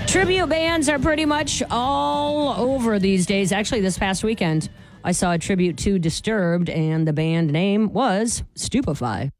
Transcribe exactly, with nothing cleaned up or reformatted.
Tribute bands are pretty much all over these days. Actually, this past weekend, I saw a tribute to Disturbed, and the band name was Stupefy.